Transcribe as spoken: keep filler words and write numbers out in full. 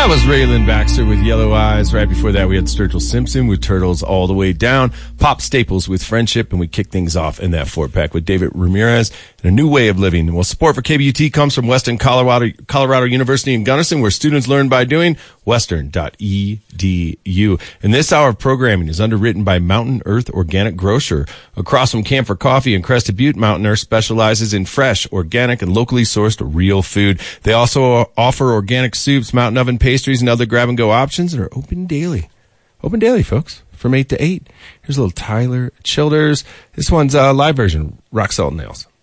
That was Raylan Baxter with Yellow Eyes. Right before that, we had Sturgill Simpson with Turtles All the Way Down. Pop Staples with Friendship. And we kicked things off in that four-pack with David Ramirez and A New Way of Living. Well, support for K B U T comes from Western Colorado, Colorado University in Gunnison, where students learn by doing. Western dot e d u. And this hour of programming is underwritten by Mountain Earth Organic Grocer. Across from Camphor Coffee in Crested Butte, Mountain Earth specializes in fresh, organic, and locally sourced real food. They also offer organic soups, mountain oven pastries, and other grab-and-go options, and are open daily. Open daily, folks, from eight to eight. Here's a little Tyler Childers. This one's a live version, Rock Salt Nails.